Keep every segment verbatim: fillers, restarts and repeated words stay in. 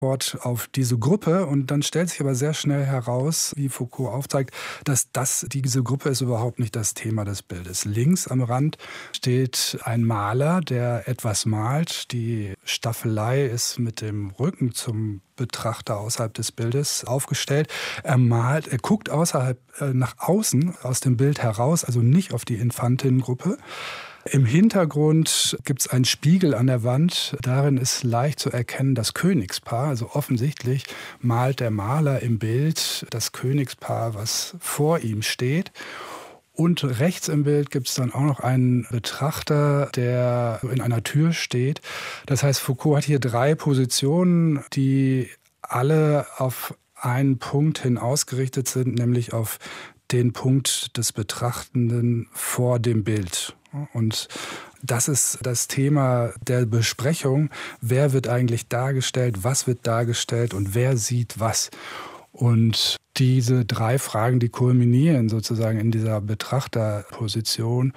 Wort auf diese Gruppe und dann stellt sich aber sehr schnell heraus, wie Foucault aufzeigt, dass das, diese Gruppe ist überhaupt nicht das Thema des Bildes. Links am Rand steht ein Maler, der etwas malt. Die Staffelei ist mit dem Rücken zum Betrachter außerhalb des Bildes aufgestellt. Er malt, er guckt außerhalb, äh, nach außen aus dem Bild heraus, also nicht auf die Infantinnengruppe. Im Hintergrund gibt es einen Spiegel an der Wand. Darin ist leicht zu erkennen das Königspaar. Also offensichtlich malt der Maler im Bild das Königspaar, was vor ihm steht. Und rechts im Bild gibt es dann auch noch einen Betrachter, der in einer Tür steht. Das heißt, Foucault hat hier drei Positionen, die alle auf einen Punkt hin ausgerichtet sind, nämlich auf den Punkt des Betrachtenden vor dem Bild. Und das ist das Thema der Besprechung. Wer wird eigentlich dargestellt, was wird dargestellt und wer sieht was? Und diese drei Fragen, die kulminieren sozusagen in dieser Betrachterposition,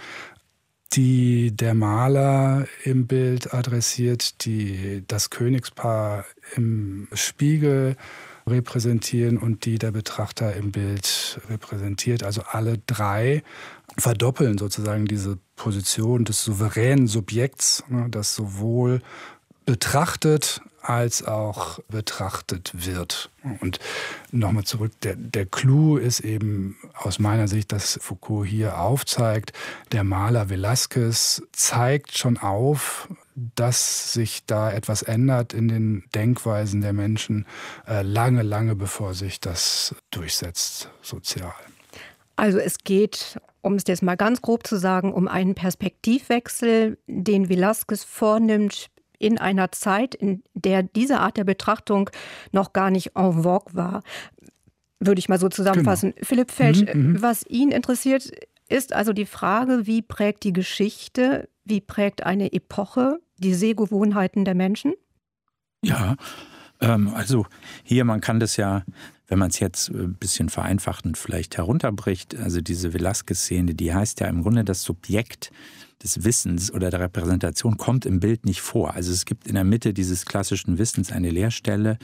die der Maler im Bild adressiert, die das Königspaar im Spiegel repräsentieren und die der Betrachter im Bild repräsentiert. Also alle drei verdoppeln sozusagen diese Position des souveränen Subjekts, das sowohl betrachtet als auch betrachtet wird. Und nochmal zurück, der, der Clou ist eben aus meiner Sicht, dass Foucault hier aufzeigt, der Maler Velázquez zeigt schon auf, dass sich da etwas ändert in den Denkweisen der Menschen, äh, lange, lange bevor sich das durchsetzt sozial. Also es geht, um es jetzt mal ganz grob zu sagen, um einen Perspektivwechsel, den Velázquez vornimmt in einer Zeit, in der diese Art der Betrachtung noch gar nicht en vogue war. Würde ich mal so zusammenfassen. Genau. Philipp Felsch, mhm, was ihn interessiert, ist also die Frage, wie prägt die Geschichte, wie prägt eine Epoche die Sehgewohnheiten der Menschen? Ja, ähm, also hier, man kann das ja, wenn man es jetzt ein bisschen vereinfachend vielleicht herunterbricht, also diese Velázquez-Szene, die heißt ja im Grunde, das Subjekt des Wissens oder der Repräsentation kommt im Bild nicht vor. Also es gibt in der Mitte dieses klassischen Wissens eine Leerstelle,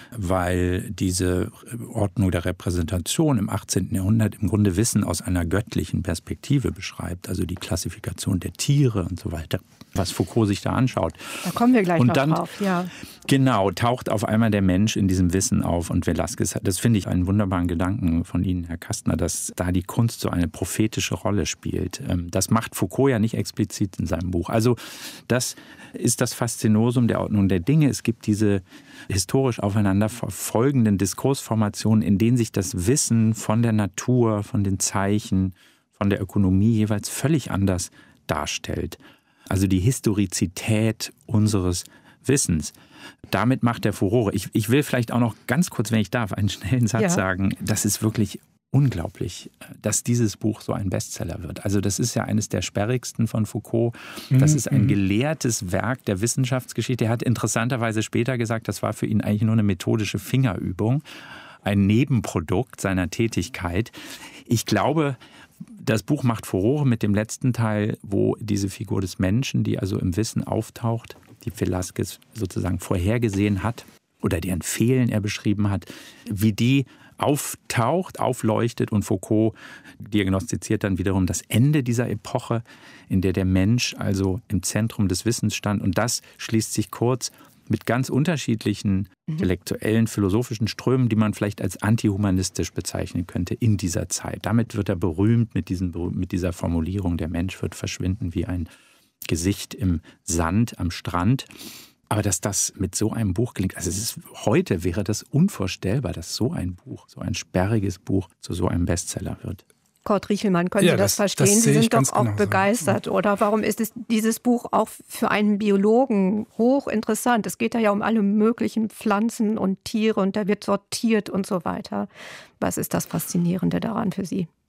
weil diese Ordnung der Repräsentation im achtzehnten Jahrhundert im Grunde Wissen aus einer göttlichen Perspektive beschreibt, also die Klassifikation der Tiere und so weiter, was Foucault sich da anschaut. Da kommen wir gleich und noch dann, drauf, ja. Genau, taucht auf einmal der Mensch in diesem Wissen auf und Velázquez, das finde ich einen wunderbaren Gedanken von Ihnen, Herr Kastner, dass da die Kunst so eine prophetische Rolle spielt. Das macht Foucault ja nicht explizit in seinem Buch. Also das ist das Faszinosum der Ordnung der Dinge. Es gibt diese historisch aufeinander folgenden Diskursformationen, in denen sich das Wissen von der Natur, von den Zeichen, von der Ökonomie jeweils völlig anders darstellt. Also die Historizität unseres Wissens. Damit macht er Furore. Ich, ich will vielleicht auch noch ganz kurz, wenn ich darf, einen schnellen Satz ja. sagen. Das ist wirklich unglaublich, dass dieses Buch so ein Bestseller wird. Also das ist ja eines der sperrigsten von Foucault. Das ist ein gelehrtes Werk der Wissenschaftsgeschichte. Er hat interessanterweise später gesagt, das war für ihn eigentlich nur eine methodische Fingerübung, ein Nebenprodukt seiner Tätigkeit. Ich glaube, das Buch macht Furore mit dem letzten Teil, wo diese Figur des Menschen, die also im Wissen auftaucht, die Velázquez sozusagen vorhergesehen hat oder deren Fehlen er beschrieben hat, wie die auftaucht, aufleuchtet und Foucault diagnostiziert dann wiederum das Ende dieser Epoche, in der der Mensch also im Zentrum des Wissens stand. Und das schließt sich kurz mit ganz unterschiedlichen intellektuellen, philosophischen Strömen, die man vielleicht als antihumanistisch bezeichnen könnte in dieser Zeit. Damit wird er berühmt mit, diesen, mit dieser Formulierung, der Mensch wird verschwinden wie ein Gesicht im Sand am Strand. Aber dass das mit so einem Buch gelingt, also es ist, heute wäre das unvorstellbar, dass so ein Buch, so ein sperriges Buch zu so einem Bestseller wird. Kurt Riechelmann, können ja, Sie das, das verstehen? Das Sie sind doch auch genau begeistert, so. Oder? Warum ist es, dieses Buch auch für einen Biologen hochinteressant? Es geht da ja um alle möglichen Pflanzen und Tiere und da wird sortiert und so weiter. Was ist das Faszinierende daran für Sie?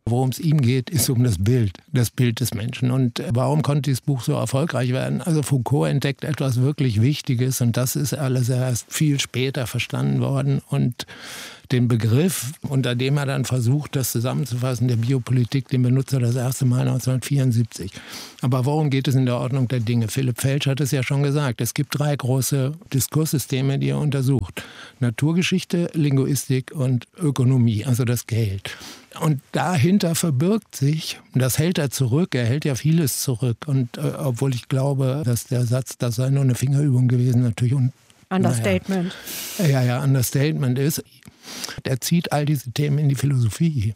Worum es ihm geht, ist um das Bild, das Bild des Menschen. Und warum konnte dieses Buch so erfolgreich werden? Also Foucault entdeckt etwas wirklich Wichtiges und das ist alles erst viel später verstanden worden. Und den Begriff, unter dem er dann versucht, das zusammenzufassen, der Biopolitik, den benutzt er das erste Mal neunzehnhundertvierundsiebzig. Aber worum geht es in der Ordnung der Dinge? Philipp Felsch hat es ja schon gesagt. Es gibt drei große Diskurssysteme, die er untersucht. Naturgeschichte, Linguistik und Ökonomie, also das Geld. Und dahinter verbirgt sich, und das hält er zurück, er hält ja vieles zurück. Und äh, obwohl ich glaube, dass der Satz, das sei nur eine Fingerübung gewesen, natürlich un- Understatement. Naja, ja, ja, Understatement ist, der zieht all diese Themen in die Philosophie.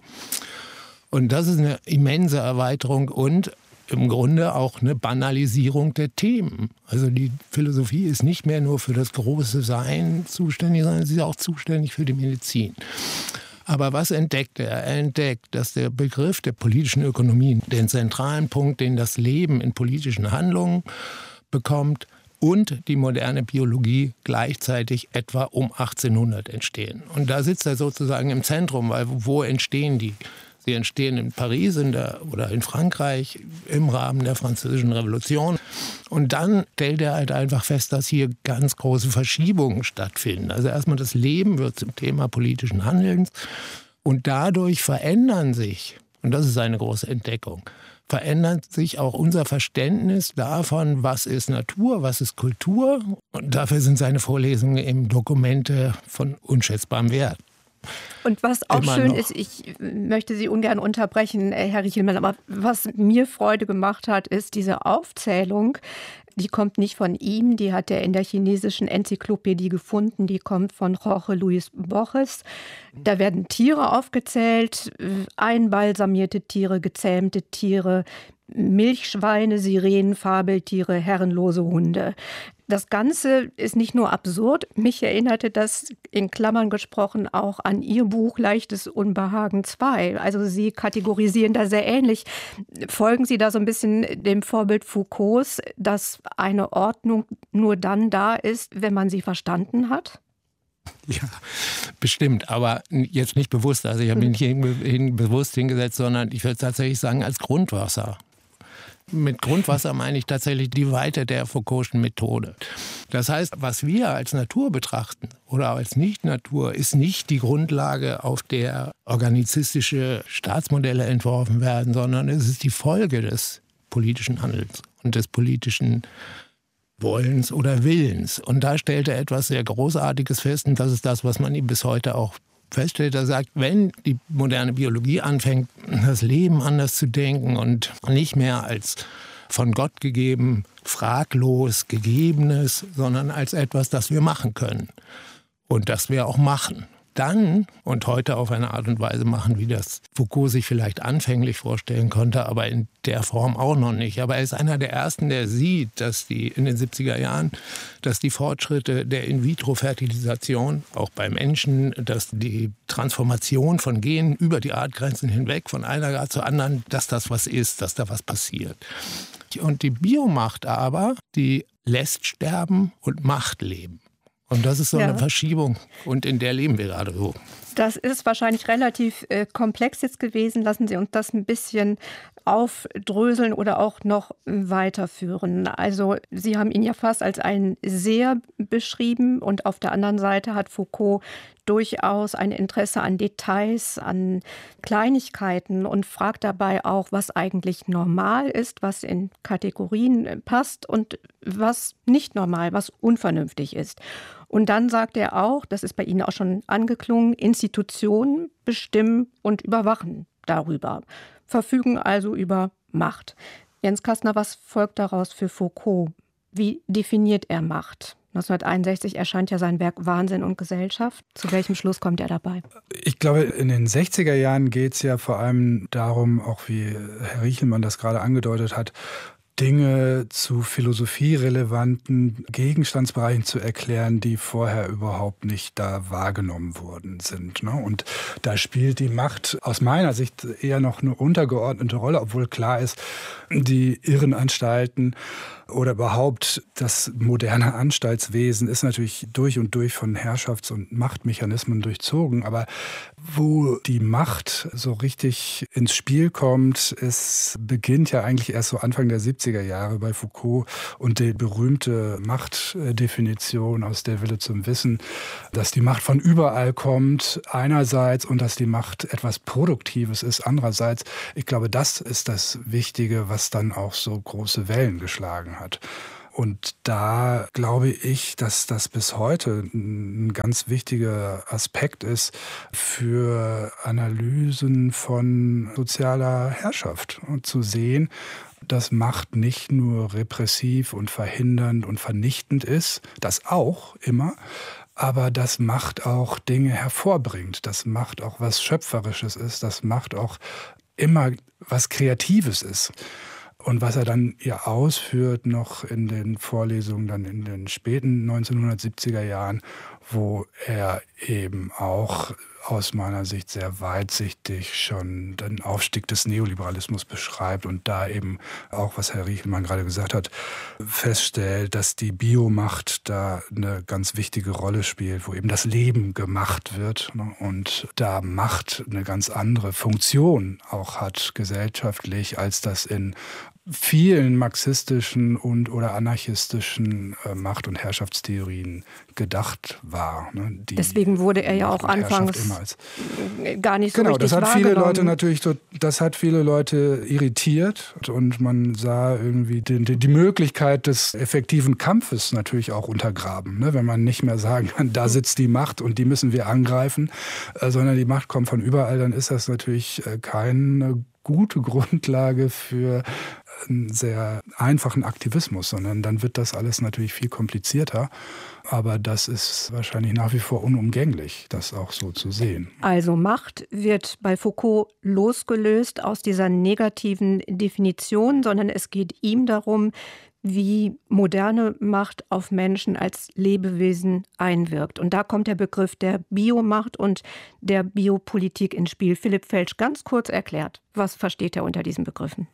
Und das ist eine immense Erweiterung und im Grunde auch eine Banalisierung der Themen. Also die Philosophie ist nicht mehr nur für das große Sein zuständig, sondern sie ist auch zuständig für die Medizin. Aber was entdeckt er? Er entdeckt, dass der Begriff der politischen Ökonomie den zentralen Punkt, den das Leben in politischen Handlungen bekommt, und die moderne Biologie gleichzeitig etwa um achtzehnhundert entstehen. Und da sitzt er sozusagen im Zentrum, weil wo entstehen die? Sie entstehen in Paris in der, oder in Frankreich im Rahmen der Französischen Revolution. Und dann stellt er halt einfach fest, dass hier ganz große Verschiebungen stattfinden. Also erstmal das Leben wird zum Thema politischen Handelns und dadurch verändern sich, und das ist eine große Entdeckung, verändert sich auch unser Verständnis davon, was ist Natur, was ist Kultur. Und dafür sind seine Vorlesungen eben Dokumente von unschätzbarem Wert. Und was auch Immer schön noch. ist, ich möchte Sie ungern unterbrechen, Herr Richelmann, aber was mir Freude gemacht hat, ist diese Aufzählung. Die kommt nicht von ihm, die hat er in der chinesischen Enzyklopädie gefunden, die kommt von Jorge Luis Borges. Da werden Tiere aufgezählt, einbalsamierte Tiere, gezähmte Tiere, Milchschweine, Sirenen, Fabeltiere, herrenlose Hunde. Das Ganze ist nicht nur absurd, mich erinnerte das in Klammern gesprochen auch an Ihr Buch Leichtes Unbehagen zwei. Also Sie kategorisieren da sehr ähnlich. Folgen Sie da so ein bisschen dem Vorbild Foucaults, dass eine Ordnung nur dann da ist, wenn man sie verstanden hat? Ja, bestimmt, aber jetzt nicht bewusst. Also ich habe mich nicht hin, bewusst hingesetzt, sondern ich würde tatsächlich sagen als Grundwasser. Mit Grundwasser meine ich tatsächlich die Weite der Foucault'schen Methode. Das heißt, was wir als Natur betrachten oder als Nicht-Natur, ist nicht die Grundlage, auf der organizistische Staatsmodelle entworfen werden, sondern es ist die Folge des politischen Handelns und des politischen Wollens oder Willens. Und da stellt er etwas sehr Großartiges fest, und das ist das, was man ihm bis heute auch feststellt. Er sagt, wenn die moderne Biologie anfängt, das Leben anders zu denken und nicht mehr als von Gott gegeben, fraglos Gegebenes, sondern als etwas, das wir machen können und das wir auch machen, dann und heute auf eine Art und Weise machen, wie das Foucault sich vielleicht anfänglich vorstellen konnte, aber in der Form auch noch nicht. Aber er ist einer der Ersten, der sieht, dass die in den siebziger Jahren, dass die Fortschritte der In-vitro-Fertilisation, auch bei Menschen, dass die Transformation von Genen über die Artgrenzen hinweg, von einer Art zur anderen, dass das was ist, dass da was passiert. Und die Biomacht aber, die lässt sterben und macht leben. Und das ist so ja. eine Verschiebung und in der leben wir gerade so. Das ist wahrscheinlich relativ äh, komplex jetzt gewesen. Lassen Sie uns das ein bisschen aufdröseln oder auch noch weiterführen. Also Sie haben ihn ja fast als einen Seher beschrieben und auf der anderen Seite hat Foucault durchaus ein Interesse an Details, an Kleinigkeiten und fragt dabei auch, was eigentlich normal ist, was in Kategorien passt und was nicht normal, was unvernünftig ist. Und dann sagt er auch, das ist bei Ihnen auch schon angeklungen, Institutionen bestimmen und überwachen darüber, verfügen also über Macht. Jens Kastner, was folgt daraus für Foucault? Wie definiert er Macht? neunzehnhunderteinundsechzig erscheint ja sein Werk Wahnsinn und Gesellschaft. Zu welchem Schluss kommt er dabei? Ich glaube, in den sechziger Jahren geht es ja vor allem darum, auch wie Herr Richelmann das gerade angedeutet hat, Dinge zu philosophierelevanten Gegenstandsbereichen zu erklären, die vorher überhaupt nicht da wahrgenommen worden sind. Und da spielt die Macht aus meiner Sicht eher noch eine untergeordnete Rolle, obwohl klar ist, die Irrenanstalten oder überhaupt das moderne Anstaltswesen ist natürlich durch und durch von Herrschafts- und Machtmechanismen durchzogen. Aber wo die Macht so richtig ins Spiel kommt, es beginnt ja eigentlich erst so Anfang der siebziger Jahre bei Foucault und die berühmte Machtdefinition aus Der Wille zum Wissen, dass die Macht von überall kommt, einerseits, und dass die Macht etwas Produktives ist, andererseits. Ich glaube, das ist das Wichtige, was dann auch so große Wellen geschlagen hat. Und da glaube ich, dass das bis heute ein ganz wichtiger Aspekt ist für Analysen von sozialer Herrschaft. Und zu sehen, dass Macht nicht nur repressiv und verhindernd und vernichtend ist, das auch immer, aber dass Macht auch Dinge hervorbringt, dass Macht auch was Schöpferisches ist, dass Macht auch immer was Kreatives ist. Und was er dann ja ausführt noch in den Vorlesungen dann in den späten neunzehnhundertsiebziger Jahren, wo er eben auch aus meiner Sicht sehr weitsichtig schon den Aufstieg des Neoliberalismus beschreibt und da eben auch, was Herr Riechelmann gerade gesagt hat, feststellt, dass die Biomacht da eine ganz wichtige Rolle spielt, wo eben das Leben gemacht wird und da Macht eine ganz andere Funktion auch hat gesellschaftlich, als das in vielen marxistischen und oder anarchistischen äh, Macht- und Herrschaftstheorien gedacht war. Ne, die Deswegen wurde er ja auch anfangs als, gar nicht so genau, richtig das hat viele wahrgenommen. Leute natürlich, das hat viele Leute irritiert und man sah irgendwie die, die, die Möglichkeit des effektiven Kampfes natürlich auch untergraben, ne, wenn man nicht mehr sagen kann, da sitzt die Macht und die müssen wir angreifen, äh, sondern die Macht kommt von überall, dann ist das natürlich äh, keine gute Grundlage für einen sehr einfachen Aktivismus, sondern dann wird das alles natürlich viel komplizierter. Aber das ist wahrscheinlich nach wie vor unumgänglich, das auch so zu sehen. Also Macht wird bei Foucault losgelöst aus dieser negativen Definition, sondern es geht ihm darum, wie moderne Macht auf Menschen als Lebewesen einwirkt. Und da kommt der Begriff der Biomacht und der Biopolitik ins Spiel. Philipp Felsch, ganz kurz erklärt, was versteht er unter diesen Begriffen?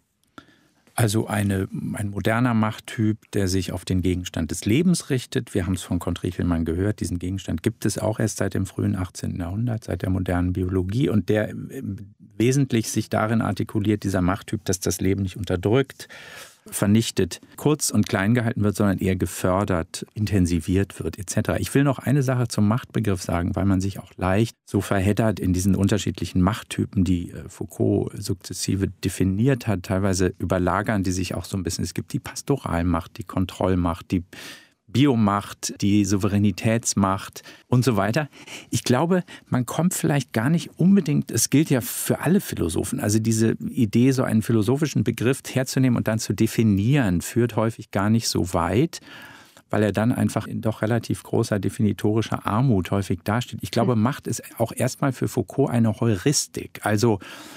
Also eine, ein moderner Machttyp, der sich auf den Gegenstand des Lebens richtet. Wir haben es von Kurt Riechelmann gehört, diesen Gegenstand gibt es auch erst seit dem frühen achtzehnten Jahrhundert, seit der modernen Biologie. Und der wesentlich sich darin artikuliert, dieser Machttyp, dass das Leben nicht unterdrückt, vernichtet, kurz und klein gehalten wird, sondern eher gefördert, intensiviert wird et cetera. Ich will noch eine Sache zum Machtbegriff sagen, weil man sich auch leicht so verheddert in diesen unterschiedlichen Machttypen, die Foucault sukzessive definiert hat. Teilweise überlagern die sich auch so ein bisschen. Es gibt die Pastoralmacht, die Kontrollmacht, die Biomacht, die Souveränitätsmacht und so weiter. Ich glaube, man kommt vielleicht gar nicht unbedingt, es gilt ja für alle Philosophen, also diese Idee, so einen philosophischen Begriff herzunehmen und dann zu definieren, führt häufig gar nicht so weit, weil er dann einfach in doch relativ großer definitorischer Armut häufig dasteht. Ich glaube, Macht ist auch erstmal für Foucault eine Heuristik. Also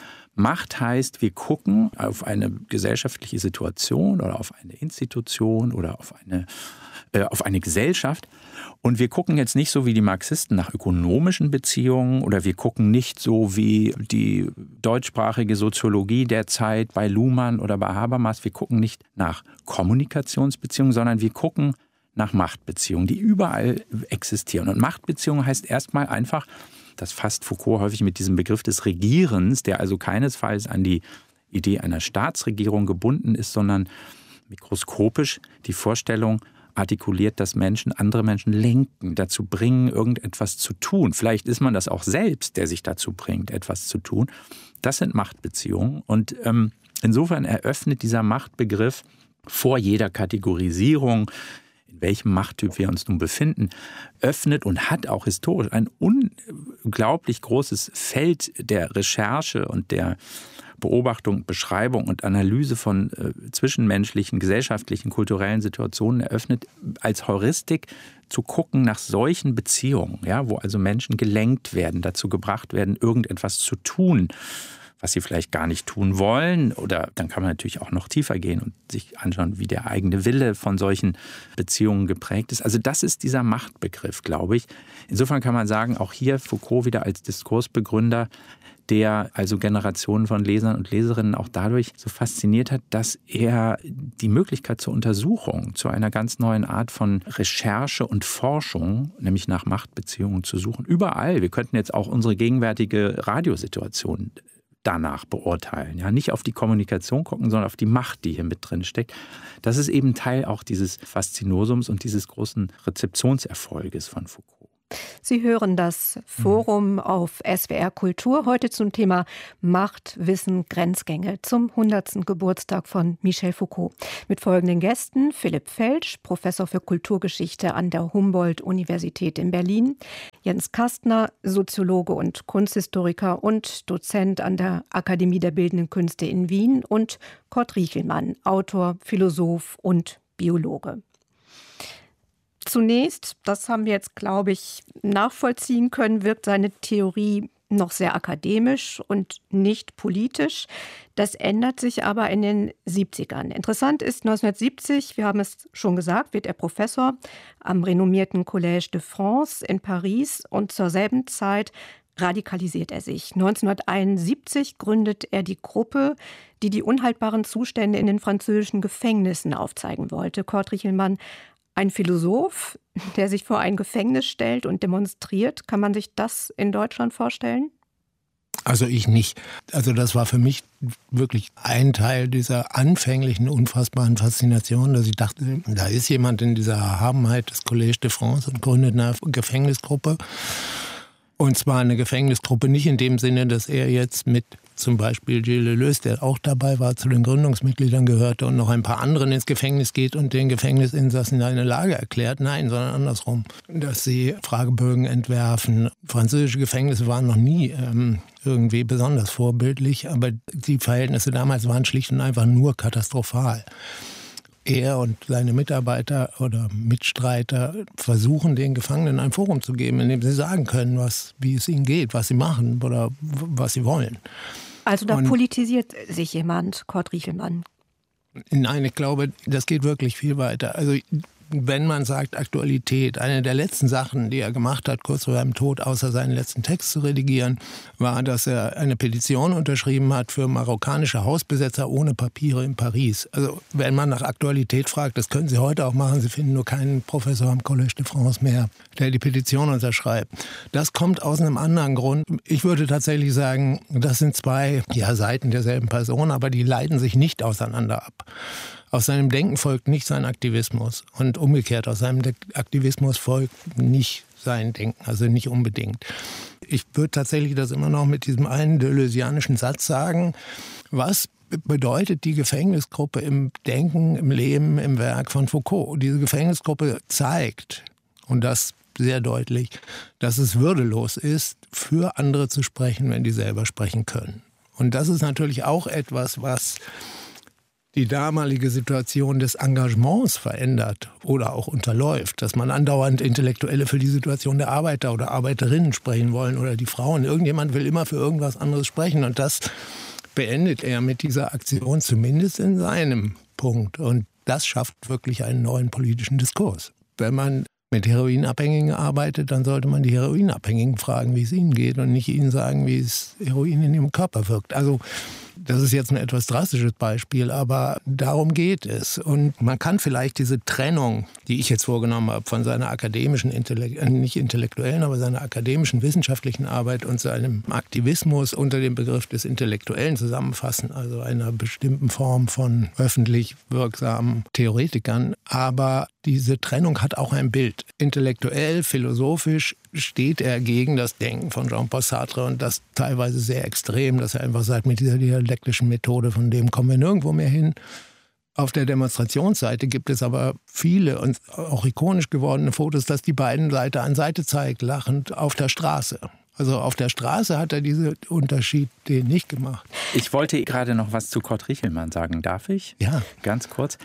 Macht heißt, wir gucken auf eine gesellschaftliche Situation oder auf eine Institution oder auf eine auf eine Gesellschaft. Und wir gucken jetzt nicht so wie die Marxisten nach ökonomischen Beziehungen oder wir gucken nicht so wie die deutschsprachige Soziologie der Zeit bei Luhmann oder bei Habermas. Wir gucken nicht nach Kommunikationsbeziehungen, sondern wir gucken nach Machtbeziehungen, die überall existieren. Und Machtbeziehungen heißt erstmal einfach, das fasst Foucault häufig mit diesem Begriff des Regierens, der also keinesfalls an die Idee einer Staatsregierung gebunden ist, sondern mikroskopisch die Vorstellung artikuliert, dass Menschen andere Menschen lenken, dazu bringen, irgendetwas zu tun. Vielleicht ist man das auch selbst, der sich dazu bringt, etwas zu tun. Das sind Machtbeziehungen. Und ähm, insofern eröffnet dieser Machtbegriff vor jeder Kategorisierung, in welchem Machttyp wir uns nun befinden, öffnet und hat auch historisch ein unglaublich großes Feld der Recherche und der Beobachtung, Beschreibung und Analyse von äh, zwischenmenschlichen, gesellschaftlichen, kulturellen Situationen eröffnet, als Heuristik zu gucken nach solchen Beziehungen, ja, wo also Menschen gelenkt werden, dazu gebracht werden, irgendetwas zu tun, was sie vielleicht gar nicht tun wollen. Oder dann kann man natürlich auch noch tiefer gehen und sich anschauen, wie der eigene Wille von solchen Beziehungen geprägt ist. Also das ist dieser Machtbegriff, glaube ich. Insofern kann man sagen, auch hier Foucault wieder als Diskursbegründer, der also Generationen von Lesern und Leserinnen auch dadurch so fasziniert hat, dass er die Möglichkeit zur Untersuchung, zu einer ganz neuen Art von Recherche und Forschung, nämlich nach Machtbeziehungen zu suchen, überall. Wir könnten jetzt auch unsere gegenwärtige Radiosituation danach beurteilen. Ja, nicht auf die Kommunikation gucken, sondern auf die Macht, die hier mit drin steckt. Das ist eben Teil auch dieses Faszinosums und dieses großen Rezeptionserfolges von Foucault. Sie hören das Forum auf S W R Kultur, heute zum Thema Macht, Wissen, Grenzgänge zum hundertsten Geburtstag von Michel Foucault. Mit folgenden Gästen: Philipp Felsch, Professor für Kulturgeschichte an der Humboldt-Universität in Berlin, Jens Kastner, Soziologe und Kunsthistoriker und Dozent an der Akademie der Bildenden Künste in Wien, und Kurt Riechelmann, Autor, Philosoph und Biologe. Zunächst, das haben wir jetzt, glaube ich, nachvollziehen können, wirkt seine Theorie noch sehr akademisch und nicht politisch. Das ändert sich aber in den siebzigern. Interessant ist, neunzehnhundertsiebzig, wir haben es schon gesagt, wird er Professor am renommierten Collège de France in Paris, und zur selben Zeit radikalisiert er sich. neunzehnhunderteinundsiebzig gründet er die Gruppe, die die unhaltbaren Zustände in den französischen Gefängnissen aufzeigen wollte. Kurt Riechelmann, ein Philosoph, der sich vor ein Gefängnis stellt und demonstriert. Kann man sich das in Deutschland vorstellen? Also ich nicht. Also das war für mich wirklich ein Teil dieser anfänglichen, unfassbaren Faszination, dass ich dachte, da ist jemand in dieser Erhabenheit des Collège de France und gründet eine Gefängnisgruppe. Und zwar eine Gefängnisgruppe nicht in dem Sinne, dass er jetzt mit zum Beispiel Gilles Deleuze, der auch dabei war, zu den Gründungsmitgliedern gehörte, und noch ein paar anderen ins Gefängnis geht und den Gefängnisinsassen eine Lage erklärt. Nein, sondern andersrum. Dass sie Fragebögen entwerfen. Französische Gefängnisse waren noch nie ähm, irgendwie besonders vorbildlich, aber die Verhältnisse damals waren schlicht und einfach nur katastrophal. Er und seine Mitarbeiter oder Mitstreiter versuchen, den Gefangenen ein Forum zu geben, in dem sie sagen können, was, wie es ihnen geht, was sie machen oder was sie wollen. Also da und politisiert sich jemand, Kurt Riechelmann? Nein, ich glaube, das geht wirklich viel weiter. Also wenn man sagt Aktualität, eine der letzten Sachen, die er gemacht hat, kurz vor seinem Tod, außer seinen letzten Text zu redigieren, war, dass er eine Petition unterschrieben hat für marokkanische Hausbesetzer ohne Papiere in Paris. Also wenn man nach Aktualität fragt, das können Sie heute auch machen, Sie finden nur keinen Professor am Collège de France mehr, der die Petition unterschreibt. Das kommt aus einem anderen Grund. Ich würde tatsächlich sagen, das sind zwei ja, Seiten derselben Person, aber die leiten sich nicht auseinander ab. Aus seinem Denken folgt nicht sein Aktivismus und umgekehrt, aus seinem Aktivismus folgt nicht sein Denken, also nicht unbedingt. Ich würde tatsächlich das immer noch mit diesem einen deleuzianischen Satz sagen. Was bedeutet die Gefängnisgruppe im Denken, im Leben, im Werk von Foucault? Diese Gefängnisgruppe zeigt, und das sehr deutlich, dass es würdelos ist, für andere zu sprechen, wenn die selber sprechen können. Und das ist natürlich auch etwas, was die damalige Situation des Engagements verändert oder auch unterläuft, dass man andauernd Intellektuelle für die Situation der Arbeiter oder Arbeiterinnen sprechen wollen oder die Frauen. Irgendjemand will immer für irgendwas anderes sprechen, und das beendet er mit dieser Aktion zumindest in seinem Punkt. Und das schafft wirklich einen neuen politischen Diskurs. Wenn man mit Heroinabhängigen arbeitet, dann sollte man die Heroinabhängigen fragen, wie es ihnen geht, und nicht ihnen sagen, wie es Heroin in ihrem Körper wirkt. Also das ist jetzt ein etwas drastisches Beispiel, aber darum geht es. Und man kann vielleicht diese Trennung, die ich jetzt vorgenommen habe, von seiner akademischen, Intellekt- nicht intellektuellen, aber seiner akademischen, wissenschaftlichen Arbeit und seinem Aktivismus unter dem Begriff des Intellektuellen zusammenfassen, also einer bestimmten Form von öffentlich wirksamen Theoretikern. Aber diese Trennung hat auch ein Bild. Intellektuell, philosophisch steht er gegen das Denken von Jean-Paul Sartre, und das teilweise sehr extrem, dass er einfach sagt, mit dieser dialektischen Methode, von dem kommen wir nirgendwo mehr hin. Auf der Demonstrationsseite gibt es aber viele und auch ikonisch gewordene Fotos, dass die beiden Seite an Seite zeigt, lachend auf der Straße. Also auf der Straße hat er diesen Unterschied den nicht gemacht. Ich wollte gerade noch was zu Kurt Riechelmann sagen. Darf ich? Ja. Ganz kurz.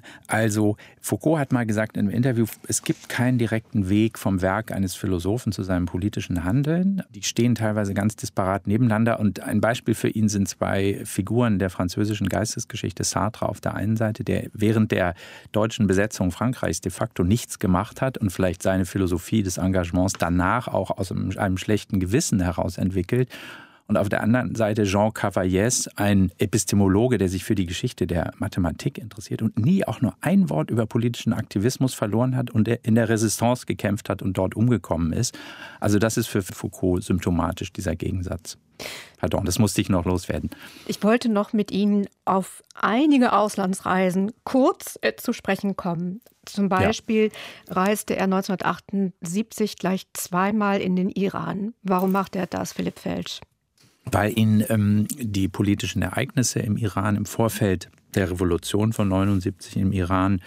Also Foucault hat mal gesagt in einem Interview, es gibt keinen direkten Weg vom Werk eines Philosophen zu seinem politischen Handeln. Die stehen teilweise ganz disparat nebeneinander. Und ein Beispiel für ihn sind zwei Figuren der französischen Geistesgeschichte. Sartre auf der einen Seite, der während der deutschen Besetzung Frankreichs de facto nichts gemacht hat und vielleicht seine Philosophie des Engagements danach auch aus einem, einem schlechten Gewissen heraus entwickelt. Und auf der anderen Seite Jean Cavaillés, ein Epistemologe, der sich für die Geschichte der Mathematik interessiert und nie auch nur ein Wort über politischen Aktivismus verloren hat und der in der Resistance gekämpft hat und dort umgekommen ist. Also das ist für Foucault symptomatisch, dieser Gegensatz. Pardon, das musste ich noch loswerden. Ich wollte noch mit Ihnen auf einige Auslandsreisen kurz äh, zu sprechen kommen. Zum Beispiel ja. reiste er neunzehnhundertachtundsiebzig gleich zweimal in den Iran. Warum macht er das, Philipp Felsch? Weil ihn ähm, die politischen Ereignisse im Iran im Vorfeld der Revolution von neunundsiebzig im Iran,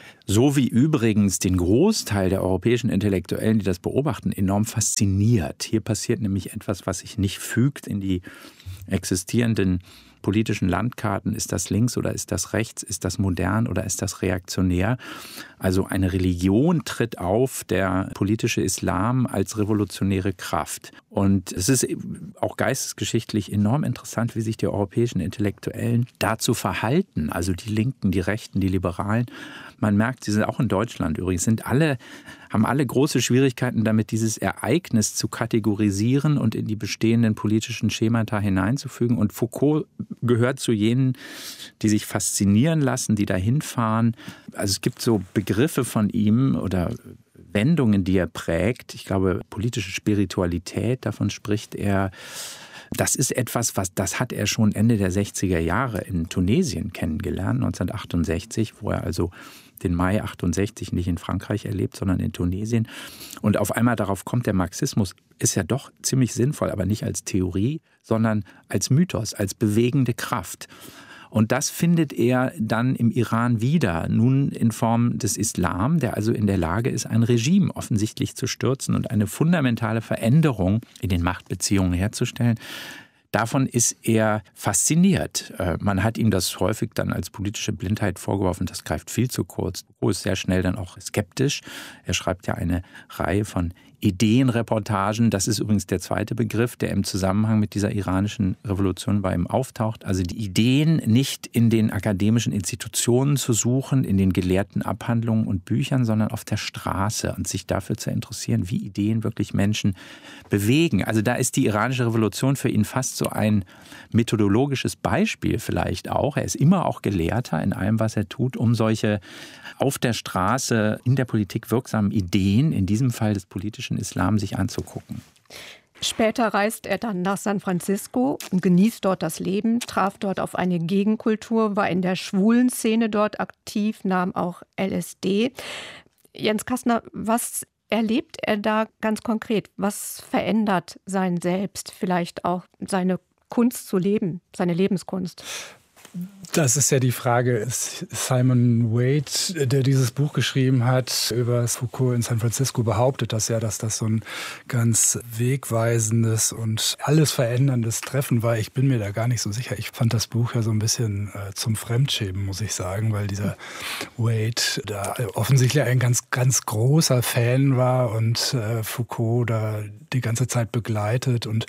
so wie übrigens den Großteil der europäischen Intellektuellen, die das beobachten, enorm fasziniert. Hier passiert nämlich etwas, was sich nicht fügt in die existierenden politischen Landkarten. Ist das links oder ist das rechts? Ist das modern oder ist das reaktionär? Also eine Religion tritt auf, der politische Islam als revolutionäre Kraft. Und es ist auch geistesgeschichtlich enorm interessant, wie sich die europäischen Intellektuellen dazu verhalten. Also die Linken, die Rechten, die Liberalen. Man merkt, sie sind auch in Deutschland übrigens, sind alle, haben alle große Schwierigkeiten damit, dieses Ereignis zu kategorisieren und in die bestehenden politischen Schemata hineinzufügen. Und Foucault gehört zu jenen, die sich faszinieren lassen, die dahin fahren. Also es gibt so Begriffe von ihm oder Wendungen, die er prägt. Ich glaube, politische Spiritualität, davon spricht er. Das ist etwas, was das hat er schon Ende der sechziger Jahre in Tunesien kennengelernt, neunzehnhundertachtundsechzig, wo er also den Mai achtundsechzig nicht in Frankreich erlebt, sondern in Tunesien. Und auf einmal darauf kommt, der Marxismus ist ja doch ziemlich sinnvoll, aber nicht als Theorie, sondern als Mythos, als bewegende Kraft. Und das findet er dann im Iran wieder, nun in Form des Islam, der also in der Lage ist, ein Regime offensichtlich zu stürzen und eine fundamentale Veränderung in den Machtbeziehungen herzustellen. Davon ist er fasziniert. Man hat ihm das häufig dann als politische Blindheit vorgeworfen, das greift viel zu kurz. Foucault ist sehr schnell dann auch skeptisch. Er schreibt ja eine Reihe von Ideenreportagen. Das ist übrigens der zweite Begriff, der im Zusammenhang mit dieser iranischen Revolution bei ihm auftaucht. Also die Ideen nicht in den akademischen Institutionen zu suchen, in den gelehrten Abhandlungen und Büchern, sondern auf der Straße und sich dafür zu interessieren, wie Ideen wirklich Menschen bewegen. Also da ist die iranische Revolution für ihn fast so ein methodologisches Beispiel vielleicht auch. Er ist immer auch Gelehrter in allem, was er tut, um solche auf der Straße in der Politik wirksamen Ideen, in diesem Fall des politischen Islam, sich anzugucken. Später reist er dann nach San Francisco und genießt dort das Leben, traf dort auf eine Gegenkultur, war in der schwulen Szene dort aktiv, nahm auch L S D. Jens Kastner, was erlebt er da ganz konkret? Was verändert sein Selbst, vielleicht auch seine Kunst zu leben, seine Lebenskunst? Das ist ja die Frage. Simon Wade, der dieses Buch geschrieben hat über Foucault in San Francisco, behauptet das ja, dass das so ein ganz wegweisendes und alles veränderndes Treffen war. Ich bin mir da gar nicht so sicher. Ich fand das Buch ja so ein bisschen äh, zum Fremdschämen, muss ich sagen, weil dieser Wade da offensichtlich ein ganz, ganz großer Fan war und äh, Foucault da die ganze Zeit begleitet und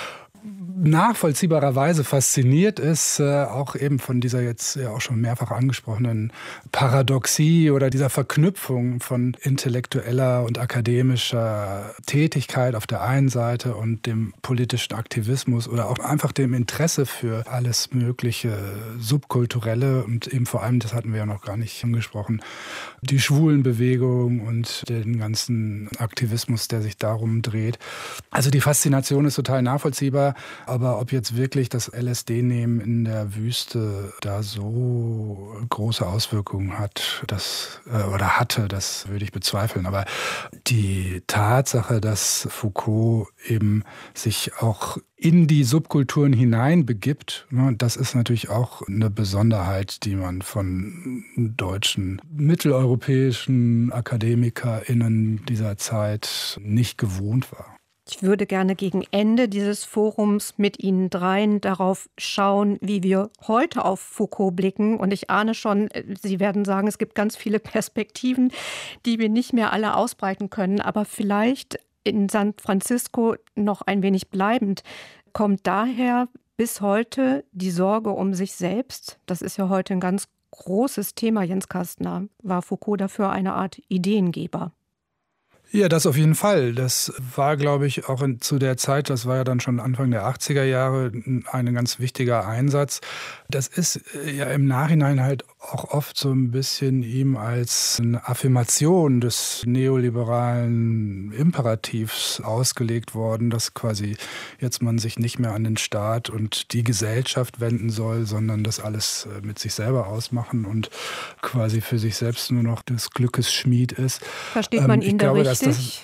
nachvollziehbarerweise fasziniert ist, äh, auch eben von dieser jetzt ja auch schon mehrfach angesprochenen Paradoxie oder dieser Verknüpfung von intellektueller und akademischer Tätigkeit auf der einen Seite und dem politischen Aktivismus oder auch einfach dem Interesse für alles mögliche Subkulturelle und eben vor allem, das hatten wir ja noch gar nicht angesprochen, die Schwulenbewegung und den ganzen Aktivismus, der sich darum dreht. Also die Faszination ist total nachvollziehbar. Aber ob jetzt wirklich das L S D-Nehmen in der Wüste da so große Auswirkungen hat das, äh, oder hatte, das würde ich bezweifeln. Aber die Tatsache, dass Foucault eben sich auch in die Subkulturen hineinbegibt, ne, das ist natürlich auch eine Besonderheit, die man von deutschen, mitteleuropäischen AkademikerInnen dieser Zeit nicht gewohnt war. Ich würde gerne gegen Ende dieses Forums mit Ihnen dreien darauf schauen, wie wir heute auf Foucault blicken. Und ich ahne schon, Sie werden sagen, es gibt ganz viele Perspektiven, die wir nicht mehr alle ausbreiten können. Aber vielleicht in San Francisco noch ein wenig bleibend, kommt daher bis heute die Sorge um sich selbst. Das ist ja heute ein ganz großes Thema, Jens Kastner. War Foucault dafür eine Art Ideengeber? Ja, das auf jeden Fall. Das war, glaube ich, auch in, zu der Zeit, das war ja dann schon Anfang der achtziger Jahre, ein ganz wichtiger Einsatz. Das ist ja im Nachhinein halt auch oft so ein bisschen ihm als eine Affirmation des neoliberalen Imperativs ausgelegt worden, dass quasi jetzt man sich nicht mehr an den Staat und die Gesellschaft wenden soll, sondern das alles mit sich selber ausmachen und quasi für sich selbst nur noch des Glückes Schmied ist. Versteht man ähm, ihn da glaube, richtig? Das,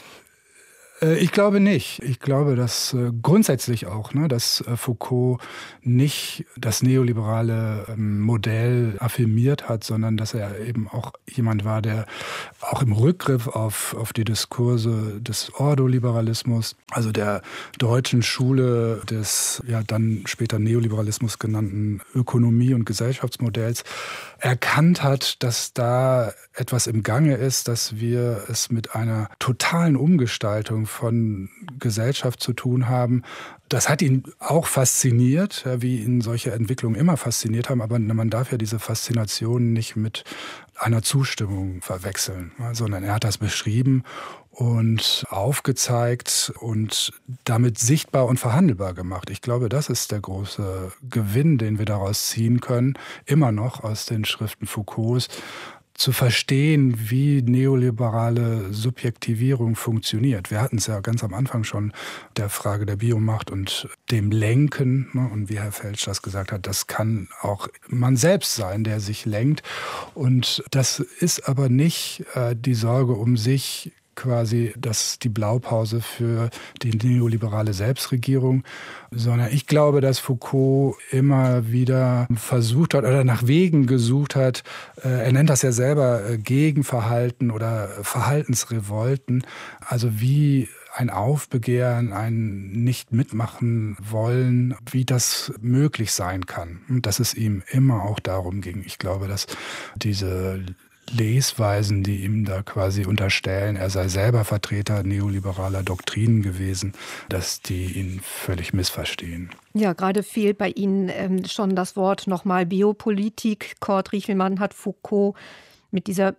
äh, ich glaube nicht. Ich glaube, dass äh, grundsätzlich auch, ne, dass äh, Foucault nicht das neoliberale ähm, Modell affirmiert hat, sondern dass er eben auch jemand war, der auch im Rückgriff auf, auf die Diskurse des Ordoliberalismus, also der deutschen Schule des ja dann später Neoliberalismus genannten Ökonomie- und Gesellschaftsmodells, erkannt hat, dass da etwas im Gange ist, dass wir es mit einer totalen Umgestaltung von Gesellschaft zu tun haben. Das hat ihn auch fasziniert, wie ihn solche Entwicklungen immer fasziniert haben, aber man darf ja diese Faszination nicht mit einer Zustimmung verwechseln, sondern er hat das beschrieben und aufgezeigt und damit sichtbar und verhandelbar gemacht. Ich glaube, das ist der große Gewinn, den wir daraus ziehen können, immer noch aus den Schriften Foucaults, zu verstehen, wie neoliberale Subjektivierung funktioniert. Wir hatten es ja ganz am Anfang schon, der Frage der Biomacht und dem Lenken. Ne? Und wie Herr Felsch das gesagt hat, das kann auch man selbst sein, der sich lenkt. Und das ist aber nicht äh, die Sorge um sich, quasi das die Blaupause für die neoliberale Selbstregierung, sondern ich glaube, dass Foucault immer wieder versucht hat oder nach Wegen gesucht hat, äh, er nennt das ja selber äh, Gegenverhalten oder Verhaltensrevolten, also wie ein Aufbegehren, ein Nicht-Mitmachen wollen, wie das möglich sein kann. Und dass es ihm immer auch darum ging. Ich glaube, dass diese Lesweisen, die ihm da quasi unterstellen, er sei selber Vertreter neoliberaler Doktrinen gewesen, dass die ihn völlig missverstehen. Ja, gerade fiel bei Ihnen ähm, schon das Wort nochmal Biopolitik. Kurt Riechelmann hat Foucault mit dieser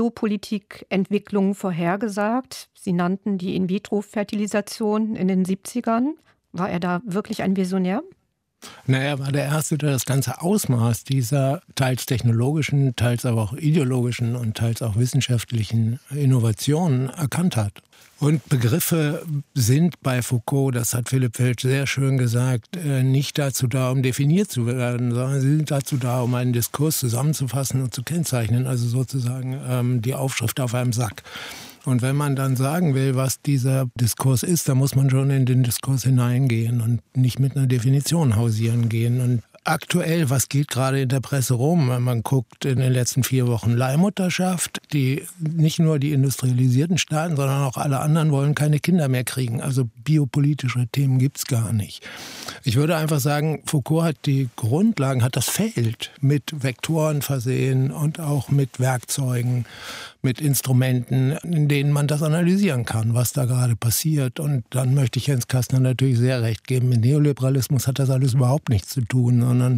Biopolitik-Entwicklung vorhergesagt. Sie nannten die In-vitro-Fertilisation in den siebzigern. War er da wirklich ein Visionär? Na, er war der Erste, der das ganze Ausmaß dieser teils technologischen, teils aber auch ideologischen und teils auch wissenschaftlichen Innovationen erkannt hat. Und Begriffe sind bei Foucault, das hat Philipp Felsch sehr schön gesagt, nicht dazu da, um definiert zu werden, sondern sie sind dazu da, um einen Diskurs zusammenzufassen und zu kennzeichnen, also sozusagen ähm, die Aufschrift auf einem Sack. Und wenn man dann sagen will, was dieser Diskurs ist, dann muss man schon in den Diskurs hineingehen und nicht mit einer Definition hausieren gehen. Und aktuell, was geht gerade in der Presse rum? Wenn man guckt, in den letzten vier Wochen Leihmutterschaft, die nicht nur die industrialisierten Staaten, sondern auch alle anderen wollen keine Kinder mehr kriegen. Also biopolitische Themen gibt es gar nicht. Ich würde einfach sagen, Foucault hat die Grundlagen, hat das Feld mit Vektoren versehen und auch mit Werkzeugen, mit Instrumenten, in denen man das analysieren kann, was da gerade passiert. Und dann möchte ich Jens Kastner natürlich sehr recht geben. Mit Neoliberalismus hat das alles überhaupt nichts zu tun, sondern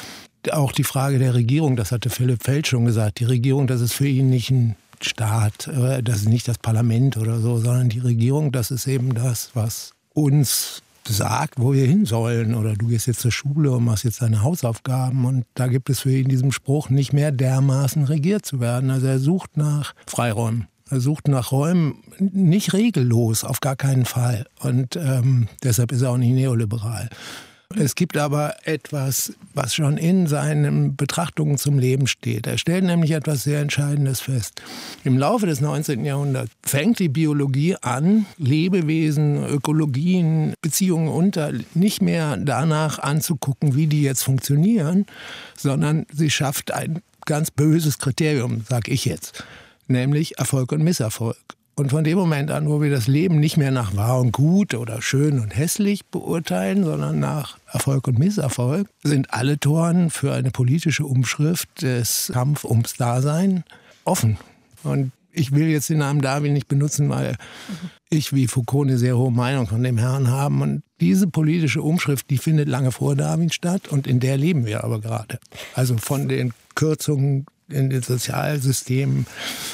auch die Frage der Regierung, das hatte Philipp Felsch schon gesagt, die Regierung, das ist für ihn nicht ein Staat, das ist nicht das Parlament oder so, sondern die Regierung, das ist eben das, was uns sagt, wo wir hin sollen. Oder du gehst jetzt zur Schule und machst jetzt deine Hausaufgaben. Und da gibt es für ihn in diesem Spruch nicht mehr dermaßen regiert zu werden. Also er sucht nach Freiräumen. Er sucht nach Räumen, nicht regellos, auf gar keinen Fall. Und ähm, deshalb ist er auch nicht neoliberal. Es gibt aber etwas, was schon in seinen Betrachtungen zum Leben steht. Er stellt nämlich etwas sehr Entscheidendes fest. Im Laufe des neunzehnten Jahrhunderts fängt die Biologie an, Lebewesen, Ökologien, Beziehungen unter, nicht mehr danach anzugucken, wie die jetzt funktionieren, sondern sie schafft ein ganz böses Kriterium, sage ich jetzt, nämlich Erfolg und Misserfolg. Und von dem Moment an, wo wir das Leben nicht mehr nach wahr und gut oder schön und hässlich beurteilen, sondern nach Erfolg und Misserfolg, sind alle Toren für eine politische Umschrift des Kampf ums Dasein offen. Und ich will jetzt den Namen Darwin nicht benutzen, weil ich wie Foucault eine sehr hohe Meinung von dem Herrn habe. Und diese politische Umschrift, die findet lange vor Darwin statt und in der leben wir aber gerade. Also von den Kürzungen in den Sozialsystemen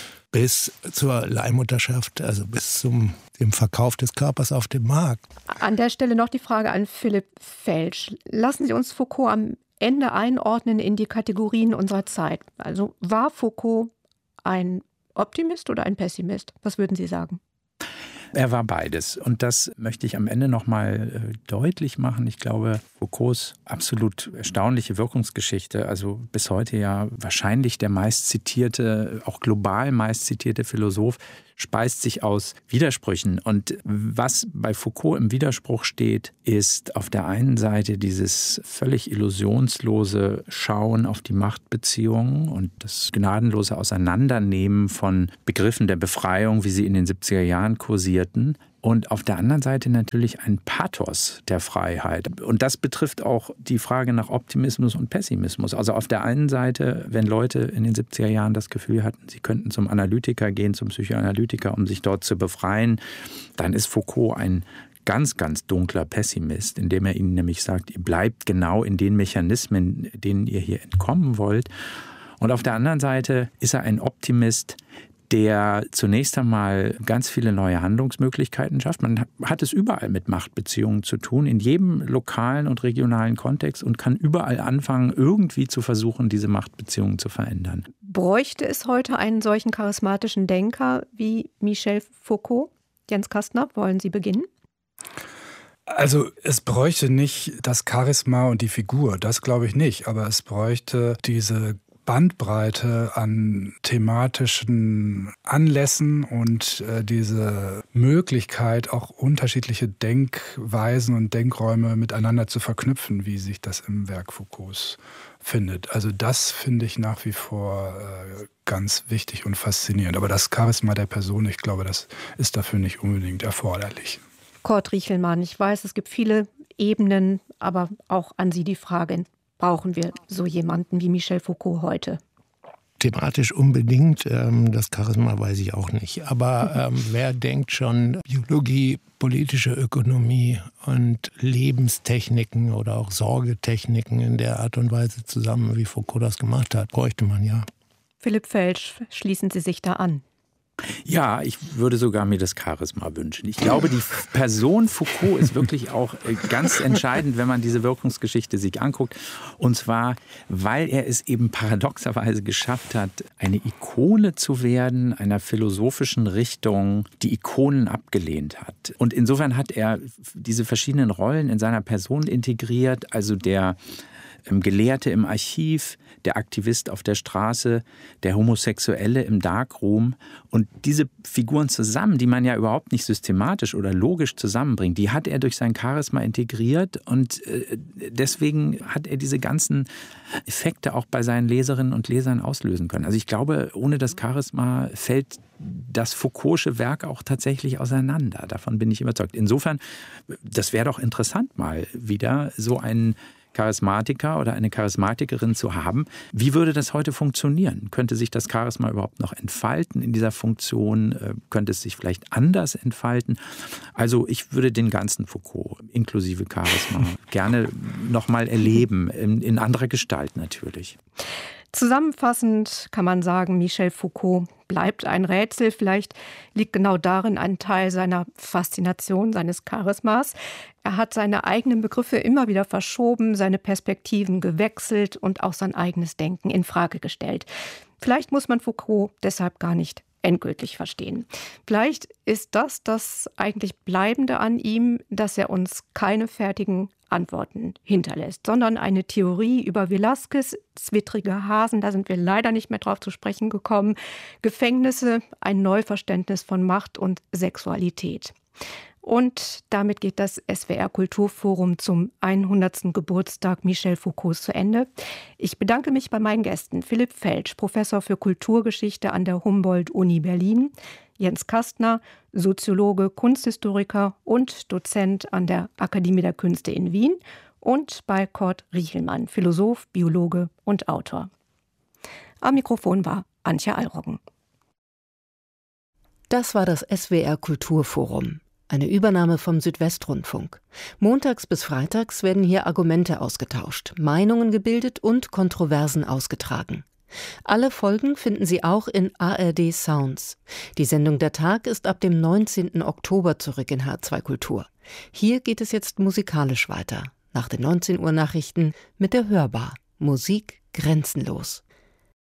bis zur Leihmutterschaft, also bis zum dem Verkauf des Körpers auf dem Markt. An der Stelle noch die Frage an Philipp Felsch. Lassen Sie uns Foucault am Ende einordnen in die Kategorien unserer Zeit. Also war Foucault ein Optimist oder ein Pessimist? Was würden Sie sagen? Er war beides. Und das möchte ich am Ende noch mal deutlich machen. Ich glaube, Foucaults absolut erstaunliche Wirkungsgeschichte, also bis heute ja wahrscheinlich der meistzitierte, auch global meistzitierte Philosoph, speist sich aus Widersprüchen. Und was bei Foucault im Widerspruch steht, ist auf der einen Seite dieses völlig illusionslose Schauen auf die Machtbeziehungen und das gnadenlose Auseinandernehmen von Begriffen der Befreiung, wie sie in den siebziger Jahren kursierten. Und auf der anderen Seite natürlich ein Pathos der Freiheit. Und das betrifft auch die Frage nach Optimismus und Pessimismus. Also auf der einen Seite, wenn Leute in den siebziger Jahren das Gefühl hatten, sie könnten zum Analytiker gehen, zum Psychoanalytiker, um sich dort zu befreien, dann ist Foucault ein ganz, ganz dunkler Pessimist, indem er ihnen nämlich sagt, ihr bleibt genau in den Mechanismen, denen ihr hier entkommen wollt. Und auf der anderen Seite ist er ein Optimist, der zunächst einmal ganz viele neue Handlungsmöglichkeiten schafft. Man hat es überall mit Machtbeziehungen zu tun, in jedem lokalen und regionalen Kontext und kann überall anfangen, irgendwie zu versuchen, diese Machtbeziehungen zu verändern. Bräuchte es heute einen solchen charismatischen Denker wie Michel Foucault? Jens Kastner, wollen Sie beginnen? Also es bräuchte nicht das Charisma und die Figur, das glaube ich nicht, aber es bräuchte diese Bandbreite an thematischen Anlässen und äh, diese Möglichkeit, auch unterschiedliche Denkweisen und Denkräume miteinander zu verknüpfen, wie sich das im Werk Foucaults findet. Also das finde ich nach wie vor äh, ganz wichtig und faszinierend. Aber das Charisma der Person, ich glaube, das ist dafür nicht unbedingt erforderlich. Kurt Riechelmann, ich weiß, es gibt viele Ebenen, aber auch an Sie die Frage: Brauchen wir so jemanden wie Michel Foucault heute? Thematisch unbedingt, ähm, das Charisma weiß ich auch nicht. Aber ähm, wer denkt schon Biologie, politische Ökonomie und Lebenstechniken oder auch Sorgetechniken in der Art und Weise zusammen, wie Foucault das gemacht hat, bräuchte man ja. Philipp Felsch, schließen Sie sich da an? Ja, ich würde sogar mir das Charisma wünschen. Ich glaube, die Person Foucault ist wirklich auch ganz entscheidend, wenn man diese Wirkungsgeschichte sich anguckt. Und zwar, weil er es eben paradoxerweise geschafft hat, eine Ikone zu werden, einer philosophischen Richtung, die Ikonen abgelehnt hat. Und insofern hat er diese verschiedenen Rollen in seiner Person integriert, also der Gelehrte im Archiv, der Aktivist auf der Straße, der Homosexuelle im Darkroom. Und diese Figuren zusammen, die man ja überhaupt nicht systematisch oder logisch zusammenbringt, die hat er durch sein Charisma integriert. Und deswegen hat er diese ganzen Effekte auch bei seinen Leserinnen und Lesern auslösen können. Also ich glaube, ohne das Charisma fällt das Foucaultsche Werk auch tatsächlich auseinander. Davon bin ich überzeugt. Insofern, das wäre doch interessant, mal wieder so einen Charismatiker oder eine Charismatikerin zu haben. Wie würde das heute funktionieren? Könnte sich das Charisma überhaupt noch entfalten in dieser Funktion? Könnte es sich vielleicht anders entfalten? Also ich würde den ganzen Foucault inklusive Charisma gerne noch mal erleben, in, in anderer Gestalt natürlich. Zusammenfassend kann man sagen, Michel Foucault bleibt ein Rätsel. Vielleicht liegt genau darin ein Teil seiner Faszination, seines Charismas. Er hat seine eigenen Begriffe immer wieder verschoben, seine Perspektiven gewechselt und auch sein eigenes Denken in Frage gestellt. Vielleicht muss man Foucault deshalb gar nicht endgültig verstehen. Vielleicht ist das das eigentlich Bleibende an ihm, dass er uns keine fertigen Antworten hinterlässt, sondern eine Theorie über Velázquez, zwittrige Hasen, da sind wir leider nicht mehr drauf zu sprechen gekommen, Gefängnisse, ein Neuverständnis von Macht und Sexualität. Und damit geht das S W R Kulturforum zum hundertsten Geburtstag Michel Foucaults zu Ende. Ich bedanke mich bei meinen Gästen: Philipp Felsch, Professor für Kulturgeschichte an der Humboldt-Uni Berlin, Jens Kastner, Soziologe, Kunsthistoriker und Dozent an der Akademie der Künste in Wien, und bei Kurt Riechelmann, Philosoph, Biologe und Autor. Am Mikrofon war Antje Allroggen. Das war das S W R Kulturforum, eine Übernahme vom Südwestrundfunk. Montags bis freitags werden hier Argumente ausgetauscht, Meinungen gebildet und Kontroversen ausgetragen. Alle Folgen finden Sie auch in A R D Sounds. Die Sendung Der Tag ist ab dem neunzehnten Oktober zurück in H R zwei Kultur. Hier geht es jetzt musikalisch weiter. Nach den neunzehn Uhr Nachrichten mit der Hörbar. Musik grenzenlos.